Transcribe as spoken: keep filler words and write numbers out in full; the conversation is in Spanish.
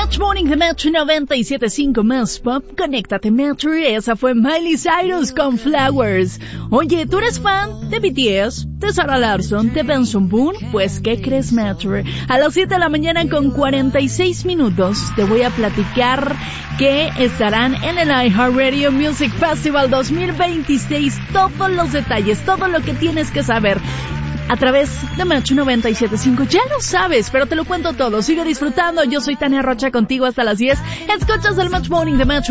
Match Morning de Metro noventa y siete punto cinco más pop. Conéctate Metro. Esa fue Miley Cyrus con Flowers. Oye, ¿tú eres fan de B T S, de Sarah Larsson, de Benson Boone? Pues, ¿qué crees, Metro? A las siete de la mañana con cuarenta y seis minutos te voy a platicar que estarán en el iHeartRadio Music Festival dos mil veintiséis. Todos los detalles, todo lo que tienes que saber a través de Metro noventa y siete punto cinco. Ya lo sabes, pero te lo cuento todo. Sigue disfrutando. Yo soy Tania Rocha contigo hasta las diez. Escuchas el Match Morning de Metro.